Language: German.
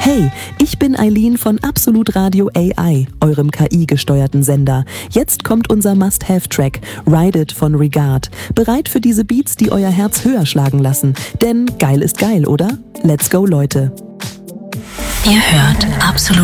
Hey, ich bin Eileen von Absolut Radio AI, eurem KI-gesteuerten Sender. Jetzt kommt unser Must-Have-Track, Ride It von Regard. Bereit für diese Beats, die euer Herz höher schlagen lassen? Denn geil ist geil, oder? Let's go, Leute. Ihr hört Absolut